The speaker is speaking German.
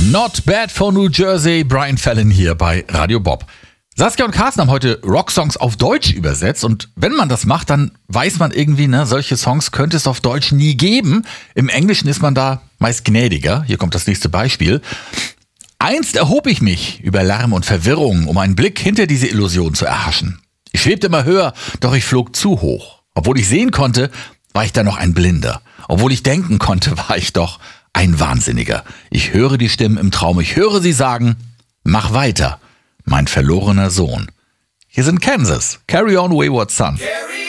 Not Bad for New Jersey, Brian Fallon hier bei Radio Bob. Saskia und Carsten haben heute Rocksongs auf Deutsch übersetzt und wenn man das macht, dann weiß man irgendwie, solche Songs könnte es auf Deutsch nie geben. Im Englischen ist man da meist gnädiger. Hier kommt das nächste Beispiel. Einst erhob ich mich über Lärm und Verwirrung, um einen Blick hinter diese Illusion zu erhaschen. Ich schwebte immer höher, doch ich flog zu hoch. Obwohl ich sehen konnte, war ich da noch ein Blinder. Obwohl ich denken konnte, war ich doch ein Wahnsinniger. Ich höre die Stimmen im Traum, ich höre sie sagen, mach weiter, mein verlorener Sohn. Hier sind Kansas, Carry On Wayward Son. Carry